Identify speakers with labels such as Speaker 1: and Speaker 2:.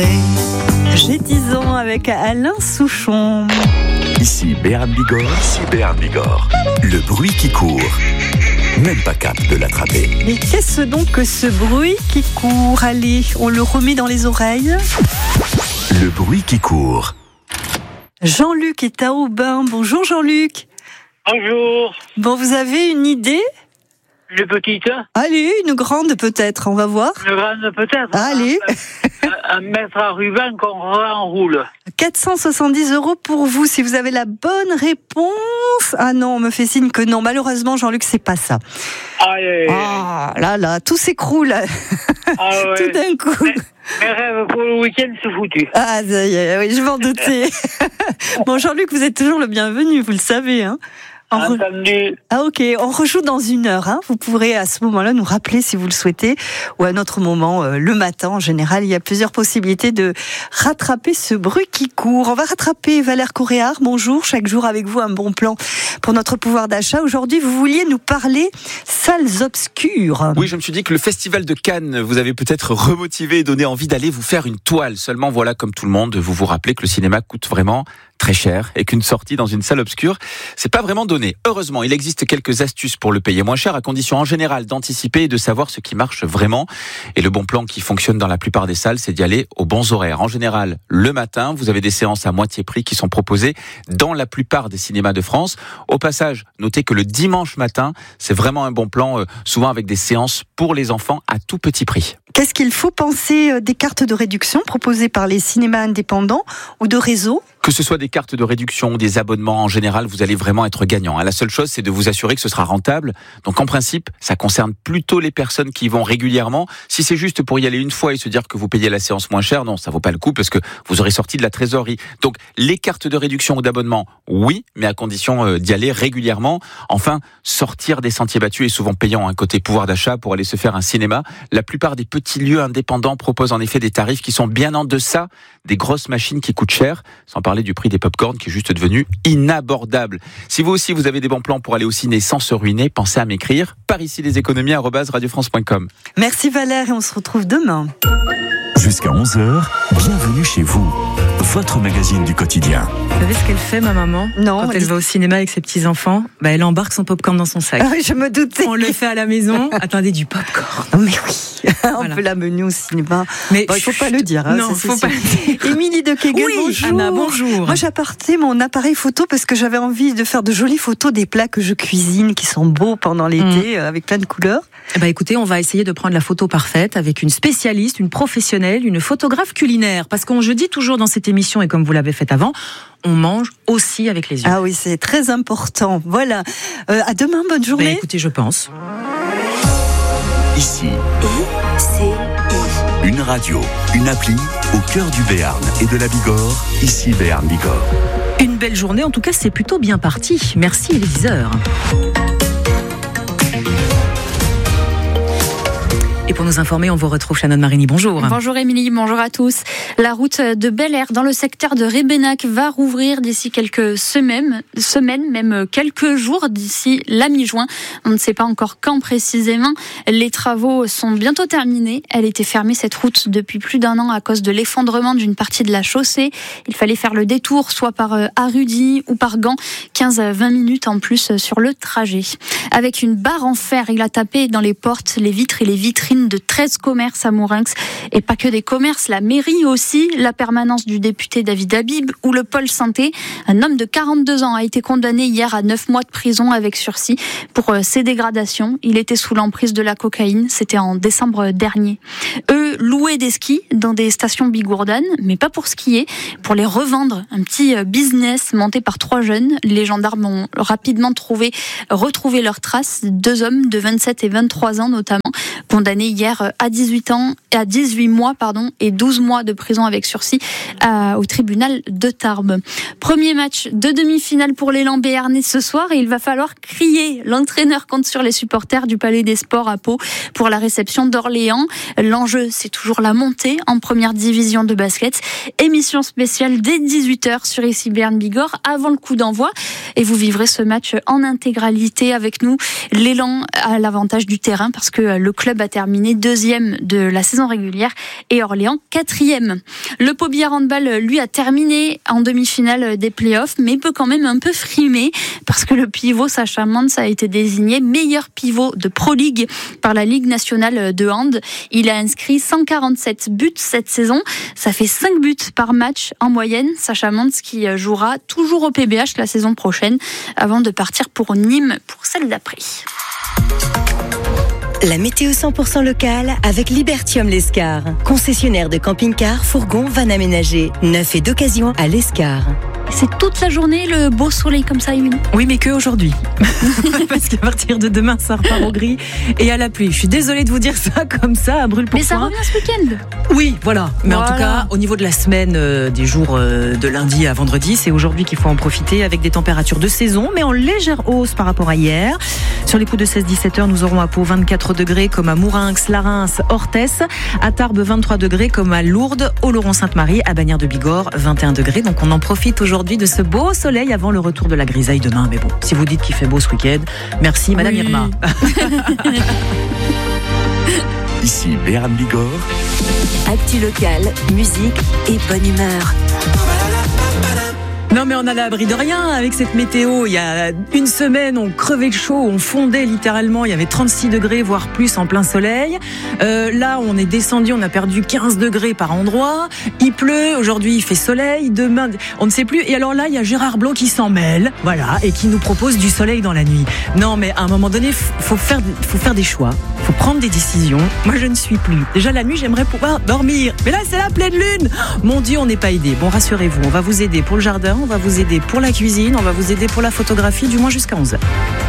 Speaker 1: J'ai 10 ans avec Alain Souchon.
Speaker 2: Ici Béarn Bigorre. Le bruit qui court. Même pas capable de l'attraper.
Speaker 1: Mais qu'est-ce donc que ce bruit qui court? Allez, on le remet dans les oreilles.
Speaker 2: Le bruit qui court.
Speaker 1: Jean-Luc est à Aubin. Bonjour Jean-Luc.
Speaker 3: Bonjour.
Speaker 1: Bon, vous avez une idée?
Speaker 3: Une petite?
Speaker 1: Allez, une grande peut-être, on va voir.
Speaker 3: Une grande peut-être.
Speaker 1: Allez.
Speaker 3: Un mètre à ruban qu'on enroule.
Speaker 1: 470 € pour vous si vous avez la bonne réponse. Ah non, on me fait signe que non. Malheureusement, Jean-Luc, c'est pas ça.
Speaker 3: Allez.
Speaker 1: Ah là, tout s'écroule.
Speaker 3: Ah ouais.
Speaker 1: Tout d'un coup.
Speaker 3: Mes rêves pour le week-end sont foutus.
Speaker 1: Ah, ça y est, oui, je m'en doutais. Bon, Jean-Luc, vous êtes toujours le bienvenu, vous le savez, hein.
Speaker 3: Entendu.
Speaker 1: Ah ok, on rejoue dans 1 heure. Hein. Vous pourrez à ce moment-là nous rappeler si vous le souhaitez, ou à un autre moment, le matin en général. Il y a plusieurs possibilités de rattraper ce bruit qui court. On va rattraper Valère Coréard. Bonjour, chaque jour avec vous un bon plan pour notre pouvoir d'achat. Aujourd'hui, vous vouliez nous parler salles obscures.
Speaker 4: Oui, je me suis dit que le festival de Cannes vous avait peut-être remotivé et donné envie d'aller vous faire une toile. Seulement, voilà, comme tout le monde, vous vous rappelez que le cinéma coûte vraiment très cher et qu'une sortie dans une salle obscure, c'est pas vraiment donné. Heureusement, il existe quelques astuces pour le payer moins cher, à condition en général d'anticiper et de savoir ce qui marche vraiment. Et le bon plan qui fonctionne dans la plupart des salles, c'est d'y aller aux bons horaires. En général, le matin, vous avez des séances à moitié prix qui sont proposées dans la plupart des cinémas de France. Au passage, notez que le dimanche matin, c'est vraiment un bon plan, souvent avec des séances pour les enfants à tout petit prix.
Speaker 1: Qu'est-ce qu'il faut penser des cartes de réduction proposées par les cinémas indépendants ou de réseaux?
Speaker 4: Que ce soit des cartes de réduction ou des abonnements, en général, vous allez vraiment être gagnant. La seule chose, c'est de vous assurer que ce sera rentable. Donc, en principe, ça concerne plutôt les personnes qui y vont régulièrement. Si c'est juste pour y aller une fois et se dire que vous payez la séance moins cher, non, ça vaut pas le coup parce que vous aurez sorti de la trésorerie. Donc, les cartes de réduction ou d'abonnement, oui, mais à condition d'y aller régulièrement. Enfin, sortir des sentiers battus est souvent payant, un côté pouvoir d'achat pour aller se faire un cinéma. La plupart des petits lieux indépendants proposent en effet des tarifs qui sont bien en deçà des grosses machines qui coûtent cher, sans parler du prix des pop-corn qui est juste devenu inabordable. Si vous aussi vous avez des bons plans pour aller au ciné sans se ruiner, pensez à m'écrire par ici leséconomies@radiofrance.com.
Speaker 1: Merci Valère et on se retrouve demain.
Speaker 2: Jusqu'à 11h, bienvenue chez vous. Votre magazine du quotidien.
Speaker 5: Vous savez ce qu'elle fait, ma maman?
Speaker 1: Non.
Speaker 5: Quand elle va au cinéma avec ses petits-enfants, elle embarque son popcorn dans son sac.
Speaker 1: Ah oui, je me doutais.
Speaker 5: On le fait à la maison. Attendez, du popcorn.
Speaker 1: Mais oui, on peut l'amener au cinéma.
Speaker 5: Mais
Speaker 1: il faut pas le dire.
Speaker 5: Non,
Speaker 1: ça,
Speaker 5: faut pas le dire.
Speaker 1: Émilie de Kegel,
Speaker 5: Oui,
Speaker 1: bonjour.
Speaker 5: Anna, bonjour.
Speaker 1: Moi, j'apportais mon appareil photo parce que j'avais envie de faire de jolies photos des plats que je cuisine, qui sont beaux pendant l'été, avec plein de couleurs.
Speaker 5: Écoutez, on va essayer de prendre la photo parfaite avec une spécialiste, une professionnelle, une photographe culinaire. Parce qu'on je dis toujours dans cette émission, et comme vous l'avez fait avant, on mange aussi avec les yeux.
Speaker 1: Ah oui, c'est très important. Voilà. À demain, bonne journée.
Speaker 5: Écoutez, je pense.
Speaker 2: Ici, une radio, une appli au cœur du Béarn et de la Bigorre. Ici Béarn Bigorre.
Speaker 5: Une belle journée, en tout cas, c'est plutôt bien parti. Merci, il est 10h. Et pour nous informer, on vous retrouve Shannon Marini. Bonjour.
Speaker 6: Bonjour Émilie, bonjour à tous. La route de Bel-Air dans le secteur de Rébénac va rouvrir d'ici quelques semaines, même quelques jours d'ici la mi-juin. On ne sait pas encore quand précisément. Les travaux sont bientôt terminés. Elle était fermée cette route depuis plus d'1 an à cause de l'effondrement d'une partie de la chaussée. Il fallait faire le détour soit par Arudy ou par Gand, 15 à 20 minutes en plus sur le trajet. Avec une barre en fer, il a tapé dans les portes, les vitres et les vitrines de 13 commerces à Mourinx. Et pas que des commerces, la mairie aussi, la permanence du député David Habib ou le pôle santé. Un homme de 42 ans a été condamné hier à 9 mois de prison avec sursis pour ces dégradations. Il était sous l'emprise de la cocaïne, c'était en décembre dernier. Eux louaient des skis dans des stations bigourdanes, mais pas pour skier, pour les revendre. Un petit business monté par 3 jeunes. Les gendarmes ont rapidement retrouvé leurs traces. 2 hommes de 27 et 23 ans notamment, condamnés hier à 18 mois et 12 mois de prison avec sursis au tribunal de Tarbes. Premier match de demi-finale pour l'élan béarnais ce soir et il va falloir crier. L'entraîneur compte sur les supporters du Palais des Sports à Pau pour la réception d'Orléans. L'enjeu, c'est toujours la montée en première division de basket. Émission spéciale dès 18h sur ici Béarn Bigorre avant le coup d'envoi et vous vivrez ce match en intégralité avec nous. L'élan a l'avantage du terrain parce que le club a terminé terminé 2e de la saison régulière et Orléans 4e. Le Pau Billard Handball, lui, a terminé en demi-finale des playoffs, mais peut quand même un peu frimer parce que le pivot Sacha Mantz a été désigné meilleur pivot de Pro League par la Ligue nationale de hand. Il a inscrit 147 buts cette saison. Ça fait 5 buts par match en moyenne. Sacha Mantz qui jouera toujours au PBH la saison prochaine avant de partir pour Nîmes pour celle d'après.
Speaker 7: La météo 100% locale avec Libertium l'Escar. Concessionnaire de camping-car, fourgon, van aménagé. Neuf et d'occasion à l'Escar.
Speaker 6: C'est toute la journée le beau soleil comme ça, Émilie?
Speaker 5: Oui, mais que aujourd'hui. Parce qu'à partir de demain, ça repart au gris et à la pluie. Je suis désolée de vous dire ça comme ça, à brûle-pourpoint.
Speaker 6: Mais ça revient ce week-end.
Speaker 5: Oui, voilà. Mais
Speaker 6: voilà.
Speaker 5: En tout cas, au niveau de la semaine, des jours de lundi à vendredi, c'est aujourd'hui qu'il faut en profiter avec des températures de saison, mais en légère hausse par rapport à hier. Sur les coups de 16-17 heures, nous aurons à Pau 24 degrés comme à Mourinx, Larens, Orthès. À Tarbes, 23 degrés comme à Lourdes, Oloron-Sainte-Marie, à Bagnères de Bigorre, 21 degrés. Donc on en profite aujourd'hui de ce beau soleil avant le retour de la grisaille demain. Mais bon, si vous dites qu'il fait beau ce week-end, merci Madame Irma.
Speaker 2: Ici Béarn Bigorre.
Speaker 7: Actu local, musique et bonne humeur.
Speaker 5: Non mais on a l'abri de rien avec cette météo. Il y a une semaine, on crevait le chaud, on fondait littéralement. Il y avait 36 degrés, voire plus en plein soleil. Là, on est descendu, on a perdu 15 degrés par endroit. Il pleut, aujourd'hui il fait soleil, demain on ne sait plus. Et alors là, il y a Gérard Blanc qui s'en mêle, voilà, et qui nous propose du soleil dans la nuit. Non mais à un moment donné, faut faire des choix, faut prendre des décisions. Moi je ne suis plus. Déjà la nuit, j'aimerais pouvoir dormir. Mais là, c'est la pleine lune. Mon Dieu, on n'est pas aidé. Bon, rassurez-vous, on va vous aider pour le jardin. On va vous aider pour la cuisine, on va vous aider pour la photographie, du moins jusqu'à 11h.